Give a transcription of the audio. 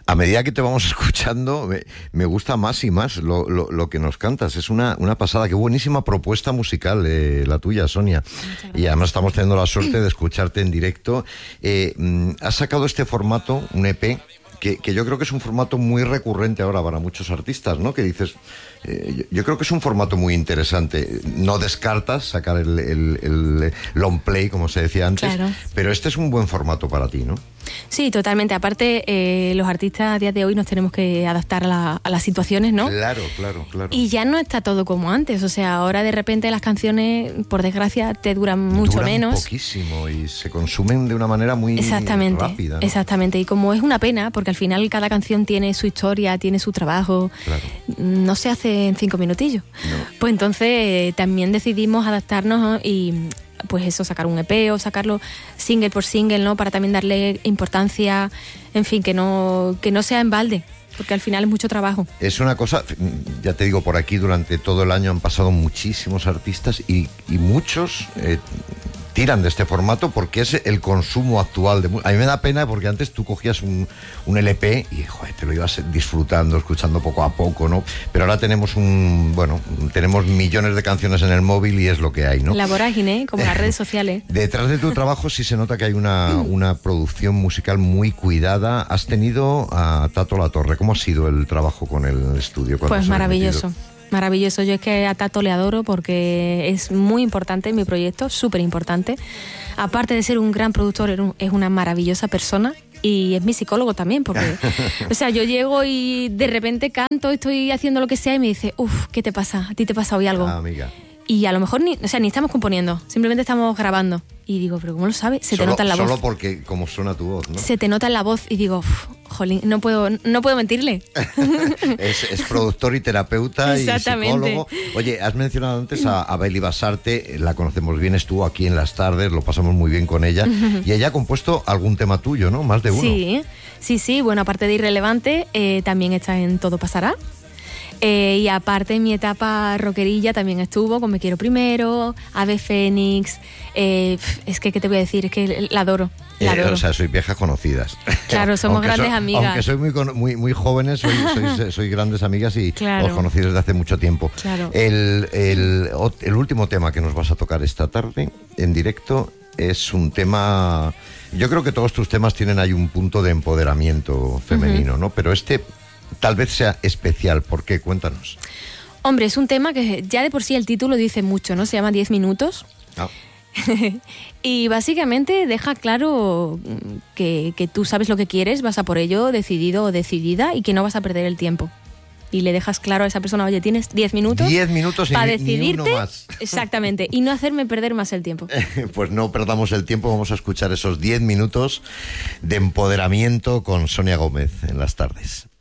A medida que te vamos escuchando, me gusta más y más lo que nos cantas. Es una pasada. Qué buenísima propuesta musical la tuya, Sonia. Y además estamos teniendo la suerte de escucharte en directo. Has sacado este formato, un EP, que yo creo que es un formato muy recurrente ahora para muchos artistas, ¿no? Que dices, yo creo que es un formato muy interesante. No descartas sacar el long play, como se decía antes, claro. Pero este es un buen formato para ti, ¿no? Sí, totalmente. Aparte, los artistas a día de hoy nos tenemos que adaptar a las situaciones, ¿no? Claro. Y ya no está todo como antes. O sea, ahora de repente las canciones, por desgracia, te duran mucho menos. Poquísimo y se consumen de una manera muy rápida, ¿no? Exactamente. Y como es una pena, porque al final cada canción tiene su historia, tiene su trabajo, claro. No se hace en 5 minutillos. No. Pues entonces también decidimos adaptarnos y pues eso, sacar un EP o sacarlo single por single, ¿no? Para también darle importancia, en fin, que no sea en balde, porque al final es mucho trabajo. Es una cosa, ya te digo, por aquí durante todo el año han pasado muchísimos artistas y muchos tiran de este formato porque es el consumo actual. A mí me da pena porque antes tú cogías un LP y joder, te lo ibas disfrutando, escuchando poco a poco, ¿no? Pero ahora tenemos tenemos millones de canciones en el móvil y es lo que hay, ¿no? La vorágine, como las redes sociales. Detrás de tu trabajo sí se nota que hay una producción musical muy cuidada. Has tenido a Tato La Torre. ¿Cómo ha sido el trabajo con el estudio? Pues maravilloso. Maravilloso, yo es que a Tato le adoro porque es muy importante en mi proyecto, súper importante. Aparte de ser un gran productor, es una maravillosa persona y es mi psicólogo también, porque, o sea, yo llego y de repente canto, estoy haciendo lo que sea y me dice, ¿qué te pasa? ¿A ti te pasa hoy algo? Amiga. Y a lo mejor ni estamos componiendo, simplemente estamos grabando. Y digo, ¿pero cómo lo sabes? Te nota en la voz. Solo porque como suena tu voz, ¿no? Se te nota en la voz y digo, jolín, no puedo mentirle. es productor y terapeuta y psicólogo. Oye, has mencionado antes a Beli Basarte, la conocemos bien, estuvo aquí en Las Tardes, lo pasamos muy bien con ella. Y ella ha compuesto algún tema tuyo, ¿no? Más de uno. Sí. Bueno, aparte de Irrelevante, también está en Todo Pasará. Y aparte mi etapa rockerilla también estuvo con Me Quiero Primero, Ave Fénix, es que ¿qué te voy a decir? Es que la adoro. O sea, sois viejas conocidas. Claro, somos grandes amigas. Aunque soy muy jóvenes, soy grandes amigas y os conocí desde hace mucho tiempo. Claro. El último tema que nos vas a tocar esta tarde en directo es un tema... Yo creo que todos tus temas tienen ahí un punto de empoderamiento femenino, ¿no? Pero este tal vez sea especial. ¿Por qué? Cuéntanos. Hombre, es un tema que ya de por sí el título dice mucho, ¿no? Se llama 10 minutos. Y básicamente deja claro que tú sabes lo que quieres, vas a por ello, decidido o decidida, y que no vas a perder el tiempo. Y le dejas claro a esa persona, oye, tienes 10 minutos. 10 minutos para decidirte, ni uno más. Exactamente, y no hacerme perder más el tiempo. Pues no perdamos el tiempo, vamos a escuchar esos 10 minutos de empoderamiento con Sonia Gómez en Las Tardes.